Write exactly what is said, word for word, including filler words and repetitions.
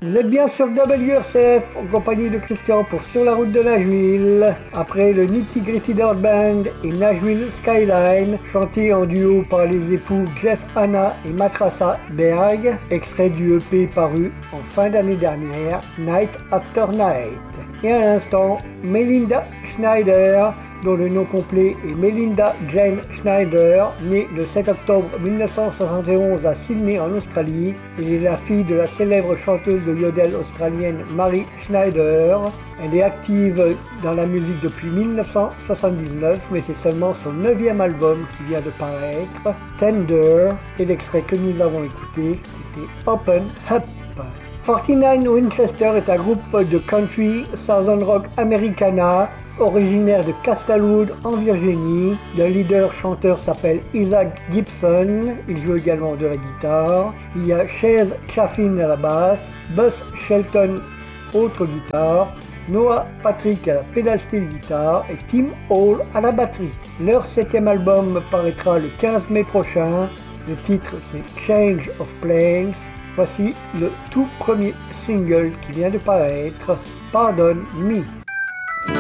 Vous êtes bien sur W R C F en compagnie de Christian pour Sur la route de Nashville. Après le Nitty Gritty Dirt Band et Nashville Skyline, chanté en duo par les époux Jeff Hanna et Matrassa Berg, extrait du E P paru en fin d'année dernière, Night After Night. Et à l'instant, Melinda Schneider, dont le nom complet est Melinda Jane Schneider, née le sept octobre mille neuf cent soixante et onze à Sydney en Australie. Elle est la fille de la célèbre chanteuse de yodel australienne Mary Schneider. Elle est active dans la musique depuis mille neuf cent soixante-dix-neuf, mais c'est seulement son neuvième album qui vient de paraître, Tender, et l'extrait que nous avons écouté, c'était Open Up. quarante-neuf Winchester est un groupe de country southern rock americana originaire de Castlewood en Virginie. Le leader chanteur s'appelle Isaac Gibson, il joue également de la guitare. Il y a Chase Chaffin à la basse, Buzz Shelton autre guitare, Noah Patrick à la pedal steel guitare et Tim Hall à la batterie. Leur septième album paraîtra le quinze mai prochain. Le titre c'est Change of Planes. Voici le tout premier single qui vient de paraître, Pardon Me.